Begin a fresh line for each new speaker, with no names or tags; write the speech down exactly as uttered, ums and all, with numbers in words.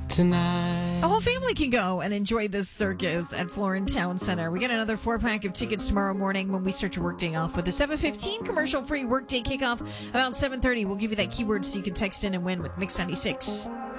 tonight.
The whole family can go and enjoy this circus at Florin Town Center. We get another four-pack of tickets tomorrow morning when we start your workday off with a seven fifteen commercial-free workday kickoff. About seven thirty, we'll give you that keyword so you can text in and win with Mix ninety-six.